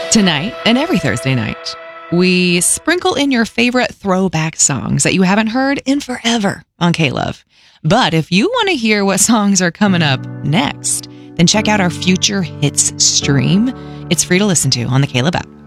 Tonight and every Thursday night, we sprinkle in your favorite throwback songs that you haven't heard in forever on K-Love. But if you want to hear what songs are coming up next, then check out our Future Hits stream. It's free to listen to on the K-Love app.